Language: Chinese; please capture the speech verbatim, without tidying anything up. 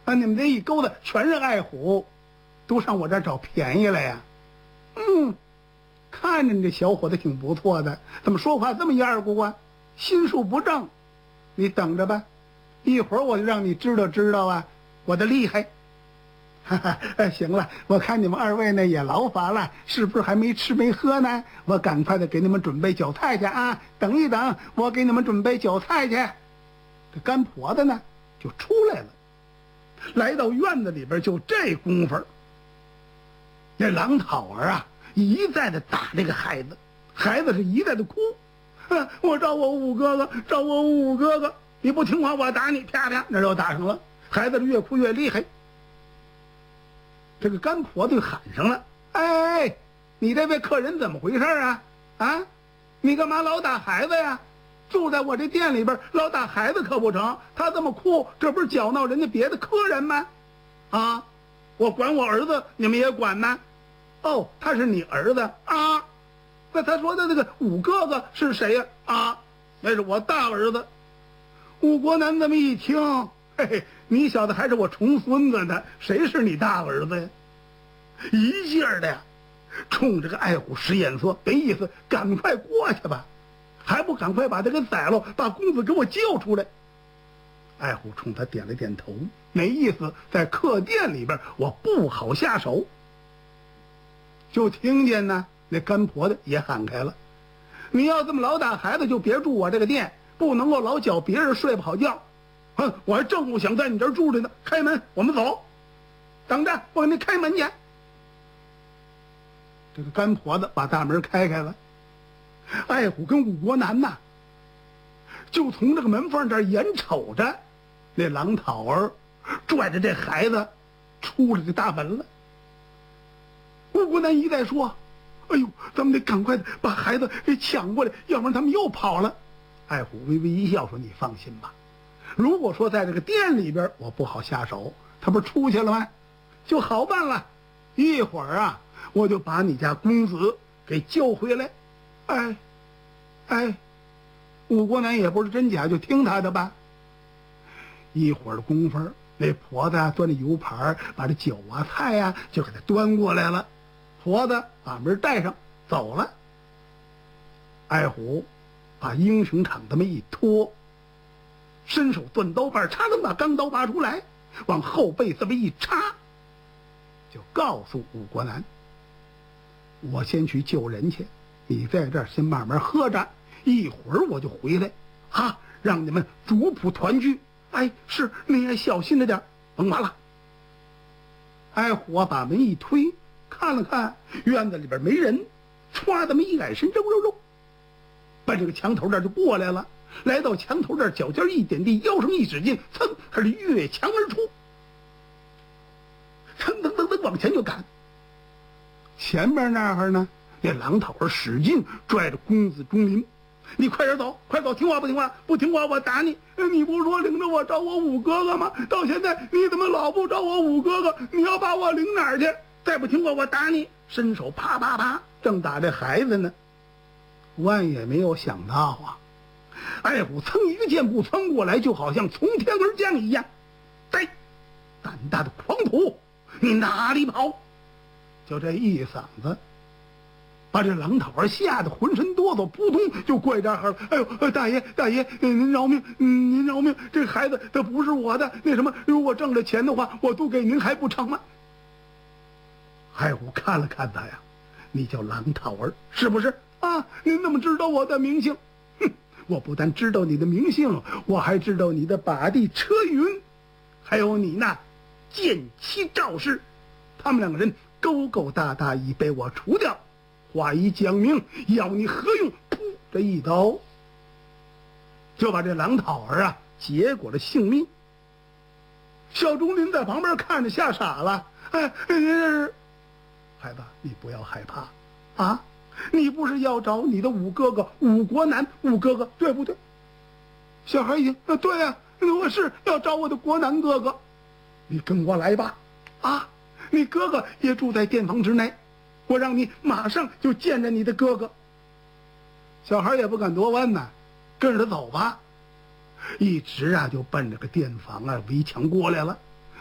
啊，你们这一勾搭全是爱虎，都上我这儿找便宜来呀？嗯，看着你这小伙子挺不错的，怎么说话这么一二股啊？心术不正，你等着吧，一会儿我就让你知道知道啊，我的厉害。哈哈，哎，行了，我看你们二位呢也劳烦了，是不是还没吃没喝呢？我赶快的给你们准备酒菜去啊！等一等，我给你们准备酒菜去。这干婆子呢就出来了，来到院子里边，就这功夫，那郎讨儿啊一再的打这个孩子，孩子是一再的哭，啊、我找我五哥哥，找我五哥哥，你不听话我打你，啪啪，那就打上了。孩子越哭越厉害。这个干婆子就喊上了：“哎，你这位客人怎么回事啊？啊，你干嘛老打孩子呀？住在我这店里边老打孩子可不成？他这么哭，这不是搅闹人家别的客人吗？啊，我管我儿子，你们也管吗？哦，他是你儿子啊？那他说的那个五哥哥是谁呀？啊，那是我大儿子。”五国男这么一听，嘿嘿，你小子还是我重孙子呢，谁是你大儿子呀？一下的呀，冲这个爱虎使眼色，没意思，赶快过去吧，还不赶快把他给宰了，把公子给我救出来。爱虎冲他点了点头，没意思，在客店里边我不好下手。就听见呢，那干婆子也喊开了：“你要这么老打孩子，就别住我这个店，不能够老搅别人睡不好觉。哼，我还正不想在你这儿住着呢，开门，我们走。等着，我给你开门去。”这个干婆子把大门开开了，爱虎跟五国男呐，就从这个门缝这儿眼瞅着那郎讨儿拽着这孩子出了这大门了。五国男一再说：“哎呦，咱们得赶快的把孩子给抢过来，要不然他们又跑了。”爱虎微微一笑说：“你放心吧，如果说在这个店里边我不好下手，他不是出去了吗？就好办了，一会儿啊我就把你家公子给救回来。”哎哎，五国男也不是真假，就听他的吧。一会儿的功夫，那婆子啊端着油盘，把这酒啊菜啊就给他端过来了。婆子把门带上走了。爱虎把英雄场这么一拖，伸手断刀把插能把钢刀拔出来，往后背这么一插，就告诉五国男：“我先去救人去，你在这儿先慢慢喝着，一会儿我就回来啊，让你们族谱团聚。哎，是，你也小心着点，甭麻了。”爱虎啊把门一推，看了看院子里边没人，歘这么一矮身，肉肉肉奔这个墙头这儿就过来了。来到墙头这儿，脚尖一点地，腰上一使劲，噌，他是越墙而出，噌噌噌噌往前就赶。前面那儿呢，那郎讨儿使劲拽着公子钟林：“你快点走，快走！听话不听话？不听话我打你！你不是说领着我找我五哥哥吗？到现在你怎么老不找我五哥哥？你要把我领哪儿去？再不听话我打你！”伸手啪啪啪，正打这孩子呢。万也没有想到啊，爱虎噌一个箭步窜过来，就好像从天而降一样。呆，胆大的狂徒，你哪里跑？就这一嗓子，把这郎讨儿吓得浑身哆嗦，扑通就跪这儿了。哎呦，大爷大爷，您饶命，您饶命！这孩子他不是我的，那什么，如果挣了钱的话，我都给您还不成吗？爱虎看了看他呀：“你叫郎讨儿是不是啊？您怎么知道我的名姓？哼，我不但知道你的名姓，我还知道你的把弟车云，还有你那贱妻赵氏，他们两个人勾勾搭搭，已被我除掉。话已讲明，要你何用？”噗，这一刀就把这郎讨儿啊结果了性命。小钟林在旁边看着吓傻了。哎，孩子，你不要害怕啊！你不是要找你的五哥哥五国男五哥哥对不对？小孩一听，啊，对呀、啊，我是要找我的国男哥哥。你跟我来吧，啊，你哥哥也住在店房之内，我让你马上就见着你的哥哥。小孩也不敢多问呐，跟着他走吧。一直啊就奔着个店房啊围墙过来了。